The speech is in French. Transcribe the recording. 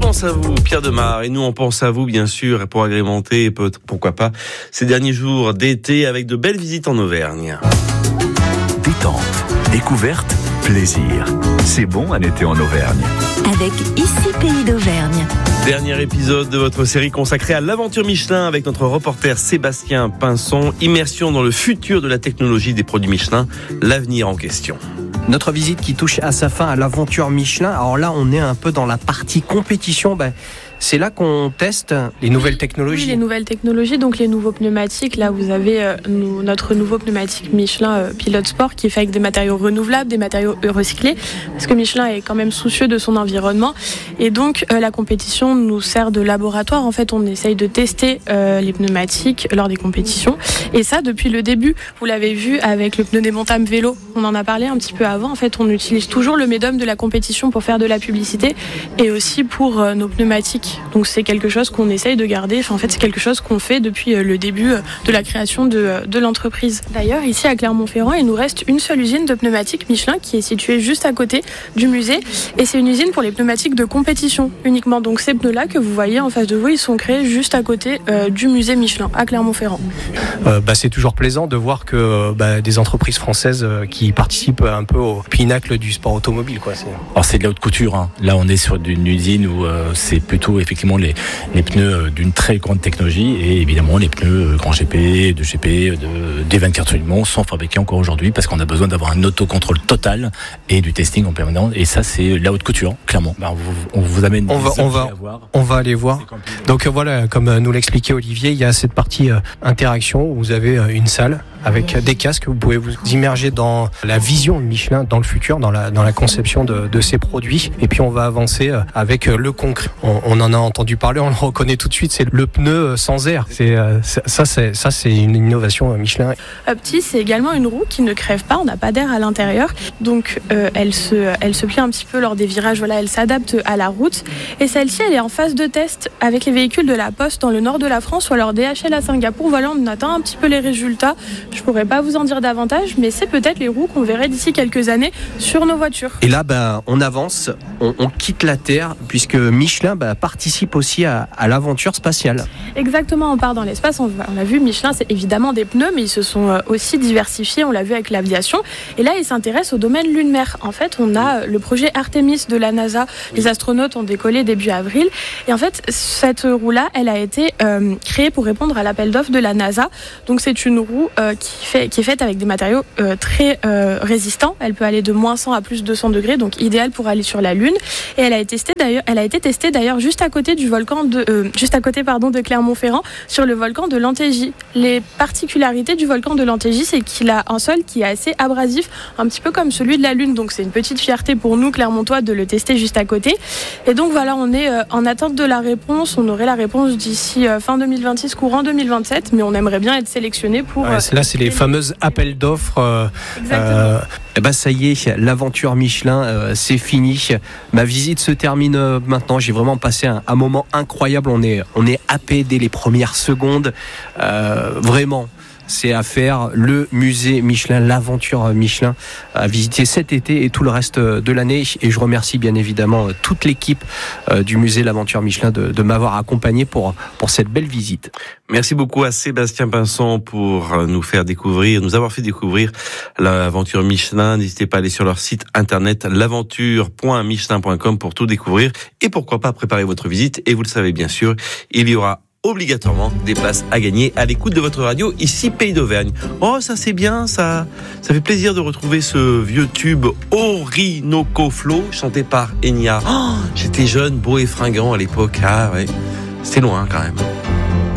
pense à vous, Pierre Demar, et nous on pense à vous bien sûr pour agrémenter, pourquoi pas, ces derniers jours d'été avec de belles visites en Auvergne. Détente, découverte, plaisir. C'est bon un été en Auvergne. Avec Ici Pays d'Auvergne. Dernier épisode de votre série consacrée à l'aventure Michelin avec notre reporter Sébastien Pinson. Immersion dans le futur de la technologie des produits Michelin, l'avenir en question. Notre visite qui touche à sa fin à l'aventure Michelin. Alors là, on est un peu dans la partie compétition. C'est là qu'on teste les nouvelles technologies. Oui, les nouvelles technologies, donc les nouveaux pneumatiques. Là, vous avez notre nouveau pneumatique Michelin Pilote Sport qui est fait avec des matériaux renouvelables, des matériaux recyclés, parce que Michelin est quand même soucieux de son environnement. Et donc, la compétition nous sert de laboratoire. En fait, on essaye de tester les pneumatiques lors des compétitions. Et ça, depuis le début, vous l'avez vu avec le pneu démontable vélo. On en a parlé un petit peu avant. En fait, on utilise toujours le médium de la compétition pour faire de la publicité et aussi pour nos pneumatiques. Donc c'est quelque chose qu'on essaye de garder. En fait, c'est quelque chose qu'on fait depuis le début de la création de l'entreprise. D'ailleurs, ici à Clermont-Ferrand, il nous reste une seule usine de pneumatiques Michelin qui est située juste à côté du musée. Et c'est une usine pour les pneumatiques de compétition uniquement. Donc ces pneus-là que vous voyez en face de vous, ils sont créés juste à côté du musée Michelin à Clermont-Ferrand. C'est toujours plaisant de voir que des entreprises françaises qui participent un peu au pinacle du sport automobile, quoi. Alors c'est de la haute couture, hein. Là on est sur une usine où c'est plutôt effectivement les pneus d'une très grande technologie et évidemment les pneus grand GP, de GP, des 24 heures du Mans sont fabriqués encore aujourd'hui parce qu'on a besoin d'avoir un autocontrôle total et du testing en permanence, et ça c'est la haute couture, clairement. On vous amène on va aller voir. Donc voilà, comme nous l'expliquait Olivier, il y a cette partie interaction où vous avez une salle avec des casques, vous pouvez vous immerger dans la vision de Michelin dans le futur, dans la conception de ces produits, et puis on va avancer avec le concret. On en a entendu parler, on le reconnaît tout de suite, c'est le pneu sans air. C'est une innovation Michelin. Opti, c'est également une roue qui ne crève pas, on n'a pas d'air à l'intérieur, donc elle se plie un petit peu lors des virages, voilà, elle s'adapte à la route, et celle-ci elle est en phase de test avec les véhicules de la Poste dans le nord de la France ou alors DHL à Singapour. Voilà, on attend un petit peu les résultats. Je pourrais pas vous en dire davantage, mais c'est peut-être les roues qu'on verrait d'ici quelques années sur nos voitures. Et là, on avance, on quitte la Terre, puisque Michelin participe aussi à l'aventure spatiale. Exactement, on part dans l'espace. On l'a vu, Michelin, c'est évidemment des pneus, mais ils se sont aussi diversifiés. On l'a vu avec l'aviation. Et là, ils s'intéressent au domaine lunaire. En fait, on a le projet Artemis de la NASA. Les astronautes ont décollé début avril. Et en fait, cette roue-là, elle a été créée pour répondre à l'appel d'offres de la NASA. Donc, c'est une roue qui est faite avec des matériaux très résistants. Elle peut aller de moins 100 à plus 200 degrés, donc idéale pour aller sur la Lune. Et elle a été testée d'ailleurs juste à côté de Clermont-Ferrand, sur le volcan de l'Antégie. Les particularités du volcan de l'Antégie, c'est qu'il a un sol qui est assez abrasif, un petit peu comme celui de la Lune. Donc c'est une petite fierté pour nous, Clermontois, de le tester juste à côté. Et donc voilà, on est en attente de la réponse. On aurait la réponse d'ici fin 2026, courant 2027, mais on aimerait bien être sélectionné pour... Là, c'est les fameuses appels d'offres. Ça y est, l'aventure Michelin, c'est fini. Ma visite se termine maintenant. J'ai vraiment passé un moment incroyable. On est happé dès les premières secondes. Vraiment. C'est à faire, le musée Michelin, l'aventure Michelin, à visiter cet été et tout le reste de l'année. Et je remercie bien évidemment toute l'équipe du musée L'Aventure Michelin de m'avoir accompagné pour cette belle visite. Merci beaucoup à Sébastien Pinson pour nous avoir fait découvrir l'aventure Michelin. N'hésitez pas à aller sur leur site internet l'aventure.michelin.com pour tout découvrir et pourquoi pas préparer votre visite. Et vous le savez bien sûr, il y aura obligatoirement des places à gagner à l'écoute de votre radio ici Pays d'Auvergne. Oh, ça c'est bien, ça fait plaisir de retrouver ce vieux tube Orinoco Flow chanté par Enya. Oh, j'étais jeune, beau et fringant à l'époque. Ah ouais, c'était loin quand même.